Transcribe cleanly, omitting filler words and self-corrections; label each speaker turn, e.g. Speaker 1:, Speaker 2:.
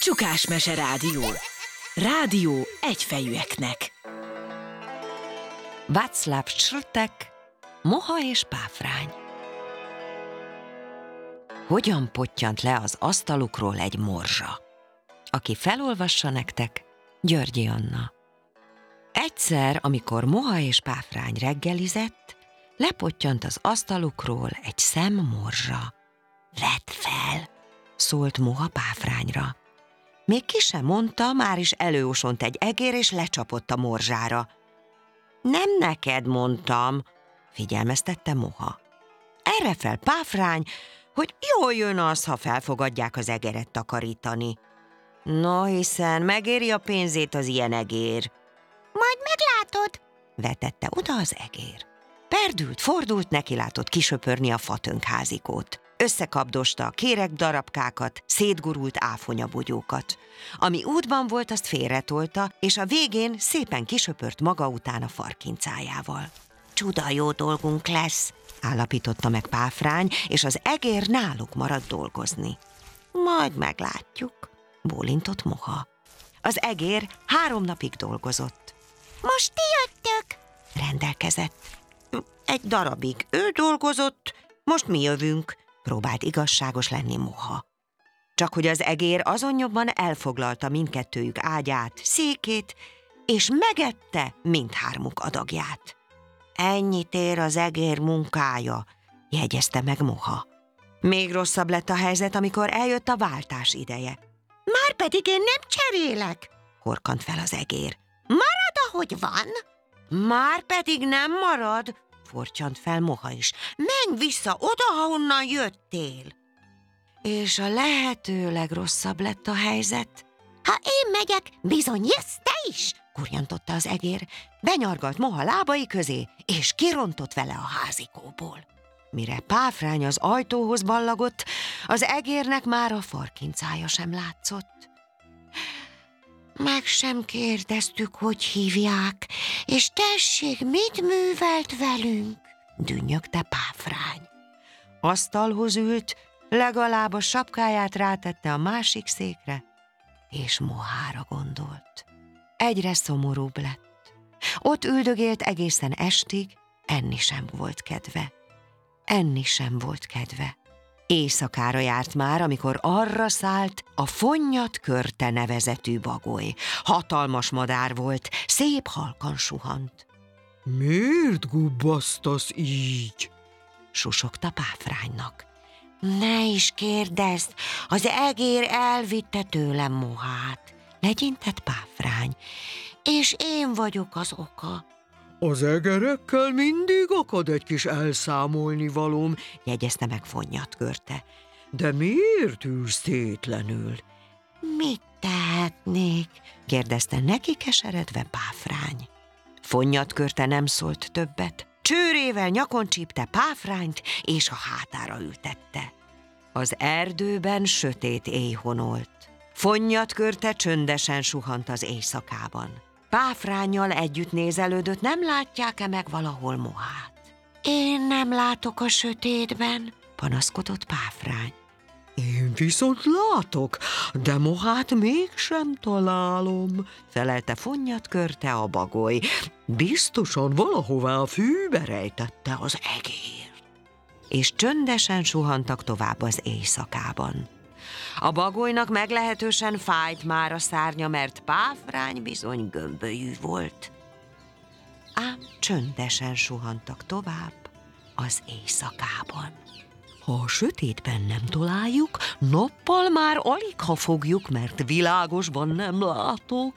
Speaker 1: Csukásmese Rádió. Rádió egyfejűeknek.
Speaker 2: Václav Szltek, Moha és Páfrány. Hogyan pottyant le az asztalukról egy morzsa? Aki felolvassa nektek, Györgyi Anna. Egyszer, amikor Moha és Páfrány reggelizett, lepottyant az asztalukról egy szemmorzsa. Vedd fel, szólt Moha Páfrányra. Még ki sem mondta, már is előosont egy egér, és lecsapott a morzsára. Nem neked mondtam, figyelmeztette Moha. Erre fel Páfrány, hogy jól jön az, ha felfogadják az egeret takarítani. No, hiszen megéri a pénzét az ilyen egér. Majd meglátod, vetette oda az egér. Perdült, fordult, nekilátott kisöpörni a fatönkházikót. Összekapdosta a kéreg darabkákat, szétgurult áfonyabogyókat. Ami útban volt, azt félretolta, és a végén szépen kisöpört maga után a farkincájával. Csuda jó dolgunk lesz, állapította meg Páfrány, és az egér náluk maradt dolgozni. Majd meglátjuk, bólintott Moha. Az egér 3 napig dolgozott. Most ti jöttök, rendelkezett. Egy darabig ő dolgozott, most mi jövünk, próbált igazságos lenni Moha. Csak hogy az egér azon jobban elfoglalta mindkettőjük ágyát, székét, és megette mindhármuk adagját. Ennyit ér az egér munkája, jegyezte meg Moha. Még rosszabb lett a helyzet, amikor eljött a váltás ideje. Márpedig én nem cserélek, horkant fel az egér. Marad, ahogy van. Márpedig nem marad, fortyant fel Moha is. Menj vissza oda, ahonnan jöttél. És a lehető legrosszabb lett a helyzet. Ha én megyek, bizony jössz te is, kurjantotta az egér. Benyargalt Moha lábai közé, és kirontott vele a házikóból. Mire Páfrány az ajtóhoz ballagott, az egérnek már a farkincája sem látszott. Meg sem kérdeztük, hogy hívják, és tessék, mit művelt velünk, dünnyögte Páfrány. Asztalhoz ült, legalább a sapkáját rátette a másik székre, és Mohára gondolt. Egyre szomorúbb lett. Ott üldögélt egészen estig, enni sem volt kedve. Enni sem volt kedve. Éjszakára járt már, amikor arra szállt a Fonnyat Körte nevezetű bagoly. Hatalmas madár volt, szép halkan suhant.
Speaker 3: Miért gubbasztasz így?
Speaker 2: Susogta Páfránynak. Ne is kérdezd, az egér elvitte tőlem Mohát, legyintett Páfrány, és én vagyok az oka.
Speaker 3: Az egerekkel mindig akad egy kis elszámolnivalóm,
Speaker 2: jegyezte meg Fonnyat Körte.
Speaker 3: De miért ülsz tétlenül?
Speaker 2: Mit tehetnék? kérdezte neki keseredve Páfrány. Fonnyat Körte nem szólt többet. Csőrével nyakon csípte Páfrányt, és a hátára ültette. Az erdőben sötét éj honolt. Fonnyat Körte csöndesen suhant az éjszakában. Páfránnyal együtt nézelődött, nem látják-e meg valahol Mohát. Én nem látok a sötétben, panaszkodott Páfrány.
Speaker 3: Én viszont látok, de Mohát mégsem találom,
Speaker 2: felelte Fonnyat Körte a bagoly.
Speaker 3: Biztosan valahová a fűbe rejtette az egér.
Speaker 2: És csöndesen suhantak tovább az éjszakában. A bagolynak meglehetősen fájt már a szárnya, mert Páfrány bizony gömbölyű volt. Ám csöndesen suhantak tovább az éjszakában.
Speaker 3: Ha a sötétben nem találjuk, nappal már aligha fogjuk, mert világosban nem látok.